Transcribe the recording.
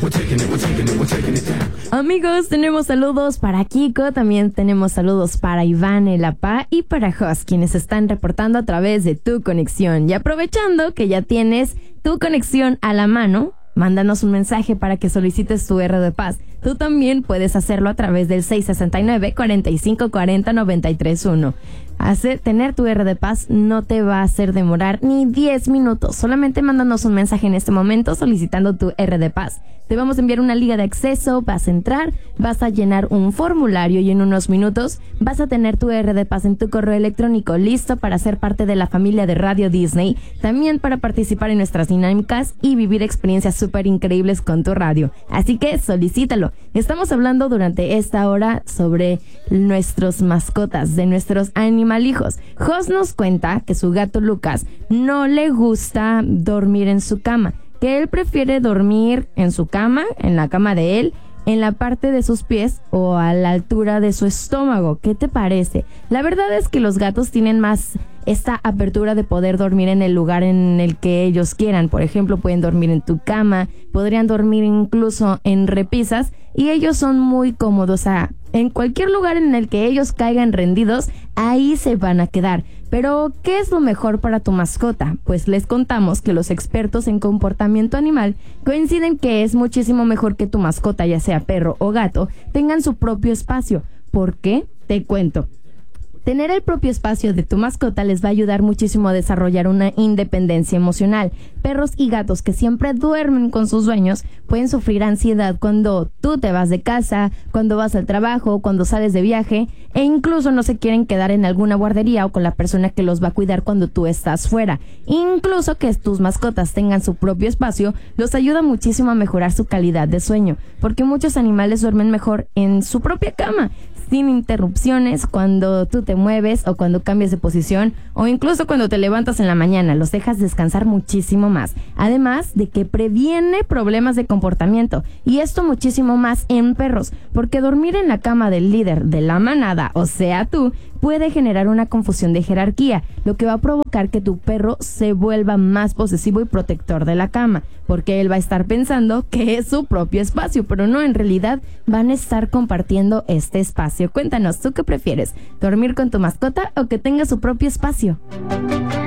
Amigos, tenemos saludos para Kiko, también tenemos saludos para Iván el Apá y para Jos, quienes están reportando a través de Tu Conexión. Y aprovechando que ya tienes Tu Conexión a la mano, mándanos un mensaje para que solicites tu R de Paz. Tú también puedes hacerlo a través del 669-4540-931. Tener tu R de Paz no te va a hacer demorar ni 10 minutos. Solamente mándanos un mensaje en este momento solicitando tu R de Paz. Te vamos a enviar una liga de acceso, vas a entrar, vas a llenar un formulario y en unos minutos vas a tener tu R de Paz en tu correo electrónico listo para ser parte de la familia de Radio Disney, también para participar en nuestras dinámicas y vivir experiencias súper increíbles con tu radio. Así que solicítalo. Estamos hablando durante esta hora sobre nuestros mascotas, de nuestros animalijos. Jos nos cuenta que su gato Lucas no le gusta dormir en su cama, que él prefiere dormir en su cama, en la cama de él, en la parte de sus pies o a la altura de su estómago. ¿Qué te parece? La verdad es que los gatos tienen más esta apertura de poder dormir en el lugar en el que ellos quieran. Por ejemplo, pueden dormir en tu cama, podrían dormir incluso en repisas y ellos son muy cómodos. O sea, en cualquier lugar en el que ellos caigan rendidos, ahí se van a quedar. Pero, ¿qué es lo mejor para tu mascota? Pues les contamos que los expertos en comportamiento animal coinciden que es muchísimo mejor que tu mascota, ya sea perro o gato, tengan su propio espacio. ¿Por qué? Te cuento. Tener el propio espacio de tu mascota les va a ayudar muchísimo a desarrollar una independencia emocional. Perros y gatos que siempre duermen con sus dueños pueden sufrir ansiedad cuando tú te vas de casa, cuando vas al trabajo, cuando sales de viaje e incluso no se quieren quedar en alguna guardería o con la persona que los va a cuidar cuando tú estás fuera. Incluso que tus mascotas tengan su propio espacio los ayuda muchísimo a mejorar su calidad de sueño, porque muchos animales duermen mejor en su propia cama, sin interrupciones, cuando tú te mueves o cuando cambias de posición o incluso cuando te levantas en la mañana, los dejas descansar muchísimo más. Además de que previene problemas de comportamiento y esto muchísimo más en perros, porque dormir en la cama del líder de la manada, o sea tú, puede generar una confusión de jerarquía, lo que va a provocar que tu perro se vuelva más posesivo y protector de la cama, porque él va a estar pensando que es su propio espacio, pero no, en realidad van a estar compartiendo este espacio. Cuéntanos, ¿tú qué prefieres? ¿Dormir con tu mascota o que tenga su propio espacio?